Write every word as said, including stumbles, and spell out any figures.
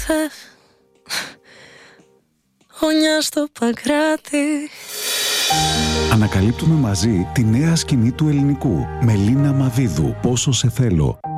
ήρθε γωνιά στο Παγκράτη. Ανακαλύπτουμε μαζί τη νέα σκηνή του ελληνικού. Μελίνα Μαβίδου, Πόσο σε θέλω.